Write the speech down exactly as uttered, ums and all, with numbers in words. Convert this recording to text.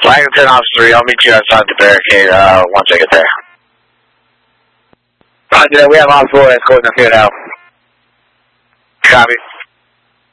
Flag ten Officer three, I'll meet you outside the barricade uh, once I get there. Roger that, we have Officer four escorting us here now. Copy.